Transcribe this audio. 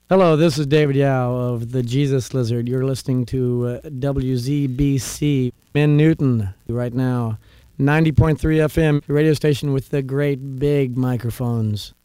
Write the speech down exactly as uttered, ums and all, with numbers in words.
Hello, this is David Yao of the Jesus Lizard. You're listening to uh, W Z B C in Newton right now. ninety point three F M, radio station with the great big microphones.